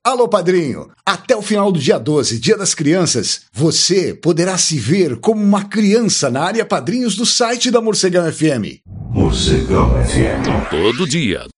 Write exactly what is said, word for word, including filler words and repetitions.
Alô, padrinho! Até o final do dia doze, Dia das Crianças, você poderá se ver como uma criança na área padrinhos do site da Morcegão F M. Morcegão F M. Todo dia,